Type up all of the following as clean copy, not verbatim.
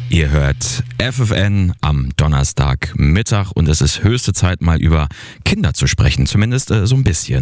Ihr hört FFN am Donnerstagmittag und es ist höchste Zeit, mal über Kinder zu sprechen, zumindest so ein bisschen.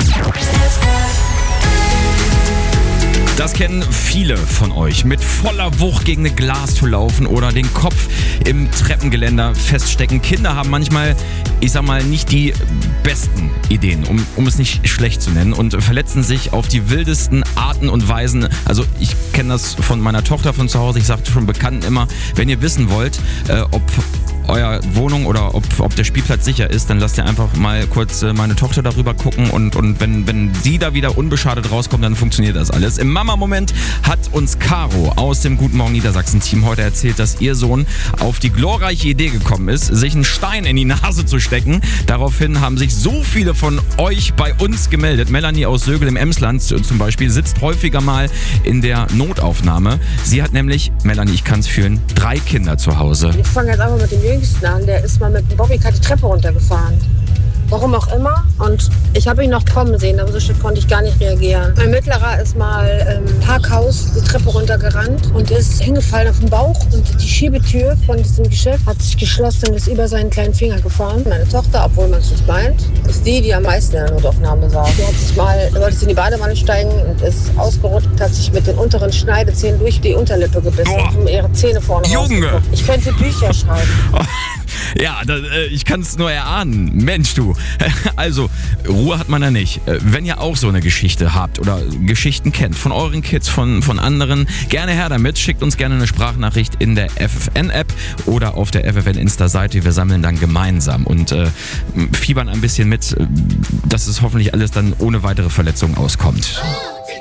Das kennen viele von euch. Mit voller Wucht gegen eine Glastür laufen oder den Kopf im Treppengeländer feststecken. Kinder haben manchmal, nicht die besten Ideen, um es nicht schlecht zu nennen, und verletzen sich auf die wildesten Arten und Weisen. Also ich kenne das von meiner Tochter von zu Hause. Ich sagte schon Bekannten immer, wenn ihr wissen wollt, ob euer Wohnung oder ob der Spielplatz sicher ist, dann lasst ihr einfach mal kurz meine Tochter darüber gucken und wenn sie da wieder unbeschadet rauskommt, dann funktioniert das alles. Im Mama-Moment hat uns Caro aus dem Guten Morgen Niedersachsen-Team heute erzählt, dass ihr Sohn auf die glorreiche Idee gekommen ist, sich einen Stein in die Nase zu stecken. Daraufhin haben sich so viele von euch bei uns gemeldet. Melanie aus Sögel im Emsland zum Beispiel sitzt häufiger mal in der Notaufnahme. Sie hat nämlich, Melanie, ich kann es fühlen, 3 Kinder zu Hause. Ich fange jetzt einfach mit dem Jüngsten an. Der ist mal mit dem Bobbycar die Treppe runtergefahren. Warum auch immer. Und ich habe ihn noch kommen sehen, aber so schnell konnte ich gar nicht reagieren. Mein Mittlerer ist mal im Parkhaus die Treppe runtergerannt und ist hingefallen auf den Bauch. Und die Schiebetür von diesem Geschäft hat sich geschlossen und ist über seinen kleinen Finger gefahren. Meine Tochter, obwohl man es nicht meint, ist die am meisten in der Notaufnahme saß. Die hat sich wollte in die Badewanne steigen und ist ausgerutscht, hat sich mit den unteren Schneidezähnen durch die Unterlippe gebissen, um ihre Zähne vorne rauszugucken. Ich könnte Bücher schreiben. Ja, ich kann es nur erahnen. Mensch, du. Also, Ruhe hat man da nicht. Wenn ihr auch so eine Geschichte habt oder Geschichten kennt von euren Kids, von anderen, gerne her damit. Schickt uns gerne eine Sprachnachricht in der FFN-App oder auf der FFN-Insta-Seite. Wir sammeln dann gemeinsam und fiebern ein bisschen mit, dass es hoffentlich alles dann ohne weitere Verletzungen auskommt.